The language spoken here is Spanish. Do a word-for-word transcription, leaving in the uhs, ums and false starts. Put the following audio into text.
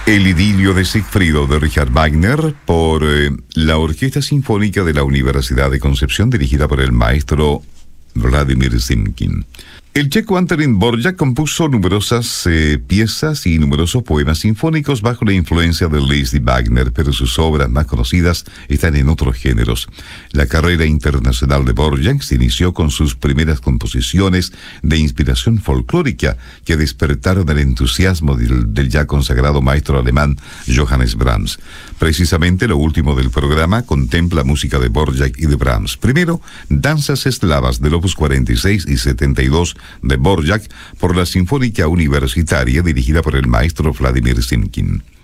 El idilio de Sigfrido de Richard Wagner por eh, la Orquesta Sinfónica de la Universidad de Concepción, dirigida por el maestro Vladimir Simkin. El checo Antonín Dvořák compuso numerosas eh, piezas y numerosos poemas sinfónicos bajo la influencia de Liszt y Wagner, pero sus obras más conocidas están en otros géneros. La carrera internacional de Dvořák se inició con sus primeras composiciones de inspiración folclórica que despertaron el entusiasmo del, del ya consagrado maestro alemán Johannes Brahms. Precisamente lo último del programa contempla música de Dvořák y de Brahms. Primero, Danzas Eslavas del Opus cuarenta y seis y setenta y dos de Dvořák por la Sinfónica Universitaria dirigida por el maestro Vladimir Simkin.